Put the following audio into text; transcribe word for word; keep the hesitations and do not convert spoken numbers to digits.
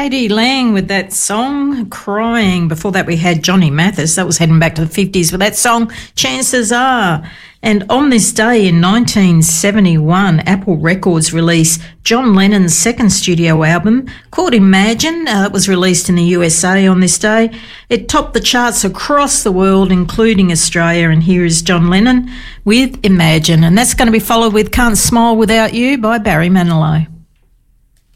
K D Lang with that song, Crying. Before that we had Johnny Mathis. That was heading back to the fifties with that song, Chances Are. And on this day in nineteen seventy-one, Apple Records released John Lennon's second studio album called Imagine. Uh, it was released in the U S A on this day. It topped the charts across the world, including Australia. And here is John Lennon with Imagine. And that's going to be followed with Can't Smile Without You by Barry Manilow.